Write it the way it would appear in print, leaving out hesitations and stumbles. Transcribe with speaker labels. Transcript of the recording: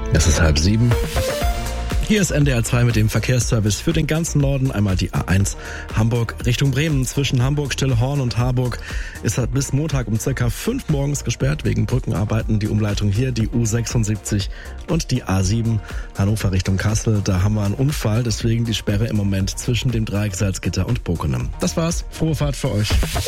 Speaker 1: Es ist 6:30. Hier ist NDR 2 mit dem Verkehrsservice für den ganzen Norden. Einmal die A1 Hamburg Richtung Bremen. Zwischen Hamburg, Stillhorn und Harburg ist bis Montag um ca. 5 morgens gesperrt wegen Brückenarbeiten. Die Umleitung hier, die U76 und die A7 Hannover Richtung Kassel. Da haben wir einen Unfall, deswegen die Sperre im Moment zwischen dem Dreieck Salzgitter und Bokenem. Das war's. Frohe Fahrt für euch.